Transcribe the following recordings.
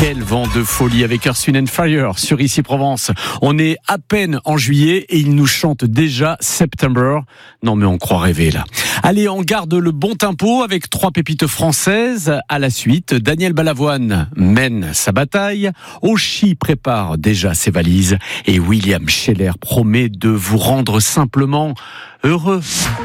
Quel vent de folie avec Earth, Wind & Fire sur Ici Provence. On est à peine en juillet et ils nous chantent déjà September. Non mais on croit rêver là. Allez, on garde le bon tempo avec 3 pépites françaises à la suite. Daniel Balavoine mène sa bataille. Oshi prépare déjà ses valises. Et William Scheller promet de vous rendre simplement heureux.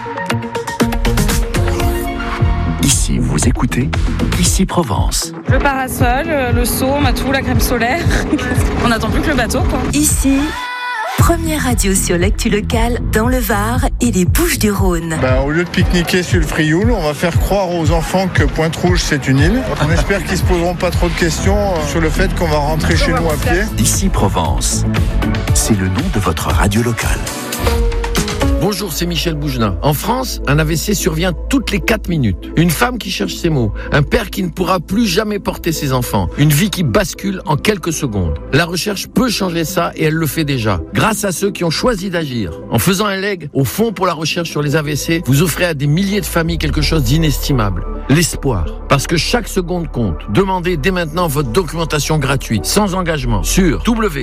Ici, vous écoutez Ici Provence. Le parasol, le seau, on a tout, la crème solaire. On n'attend plus que le bateau, quoi. Ici, première radio sur l'actu locale dans le Var et les Bouches-du-Rhône. Au lieu de pique-niquer sur le Frioul, on va faire croire aux enfants que Pointe-Rouge c'est une île. On espère qu'ils se poseront pas trop de questions sur le fait qu'on va rentrer chez nous à pied. Ici Provence, c'est le nom de votre radio locale. Bonjour, c'est Michel Bougenin. En France, un AVC survient toutes les 4 minutes. Une femme qui cherche ses mots, un père qui ne pourra plus jamais porter ses enfants, une vie qui bascule en quelques secondes. La recherche peut changer ça et elle le fait déjà. Grâce à ceux qui ont choisi d'agir. En faisant un leg au Fonds pour la recherche sur les AVC, vous offrez à des milliers de familles quelque chose d'inestimable. L'espoir. Parce que chaque seconde compte. Demandez dès maintenant votre documentation gratuite, sans engagement, sur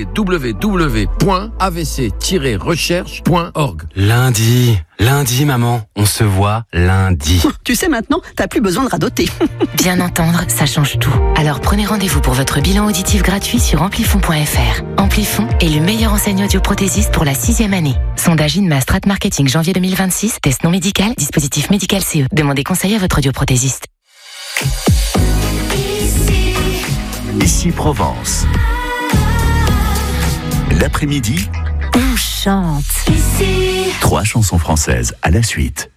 www.avc-recherche.org. Lundi, maman, on se voit lundi. Tu sais maintenant, t'as plus besoin de radoter. Bien entendre, ça change tout. Alors prenez rendez-vous pour votre bilan auditif gratuit sur amplifon.fr. Amplifon est le meilleur enseignant audioprothésiste pour la 6e année. Sondage INMA Strat Marketing janvier 2026. Test non médical, dispositif médical CE. Demandez conseil à votre audioprothésiste. Ici Provence. L'après-midi, On chante. 3 chansons françaises à la suite.